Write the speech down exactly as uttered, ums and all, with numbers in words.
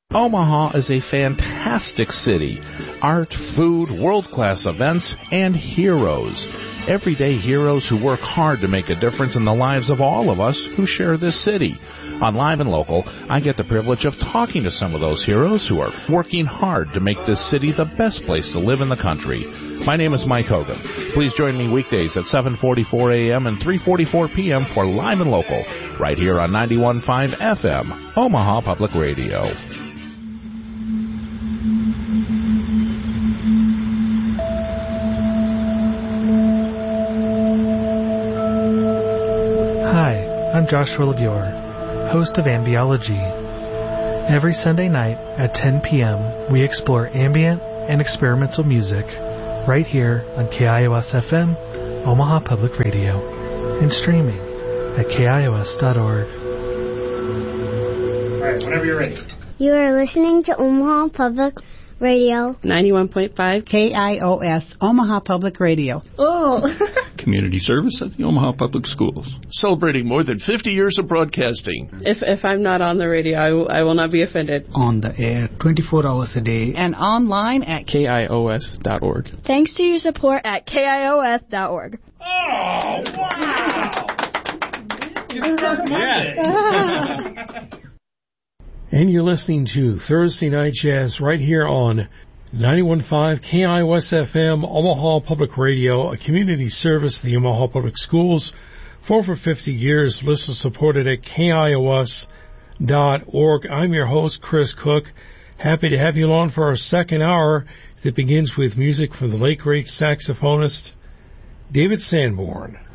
Omaha is a fantastic city. Art, food, world-class events, and heroes. Everyday heroes who work hard to make a difference in the lives of all of us who share this city. On Live and Local, I get the privilege of talking to some of those heroes who are working hard to make this city the best place to live in the country. My name is Mike Hogan. Please join me weekdays at seven forty-four a.m. and three forty-four p.m. for Live and Local, right here on ninety-one point five F M, Omaha Public Radio. Hi, I'm Joshua LeBure, host of Ambiology. Every Sunday night at ten p.m., we explore ambient and experimental music right here on K I O S F M, Omaha Public Radio, and streaming at K I O S dot org. All right, whenever you're ready. You are listening to Omaha Public Radio. ninety-one point five K I O S, Omaha Public Radio. Oh. Community service at the Omaha Public Schools. Celebrating more than fifty years of broadcasting. If if I'm not on the radio, I, w- I will not be offended. On the air, twenty-four hours a day. And online at K I O S dot org. Thanks to your support at K I O S dot org. Oh, wow! Yeah. And you're listening to Thursday Night Jazz right here on ninety-one point five K I O S F M, Omaha Public Radio, a community service of the Omaha Public Schools. For over fifty years, listeners supported at K I O S dot org. I'm your host, Chris Cook. Happy to have you along for our second hour that begins with music from the late, great saxophonist David Sanborn.